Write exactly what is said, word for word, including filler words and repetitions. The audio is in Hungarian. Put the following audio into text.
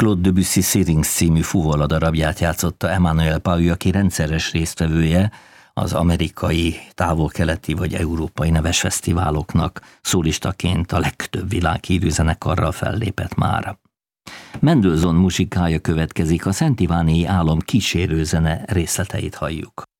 Claude Debussy Syrinx című fuvola darabját játszotta Emmanuel Paul, aki rendszeres résztvevője az amerikai, távol-keleti vagy európai neves fesztiváloknak, szólistaként a legtöbb világhírű zenekarral fellépett már. Mendelssohn muzsikája következik, a Szent Iváni álom kísérőzene részleteit halljuk.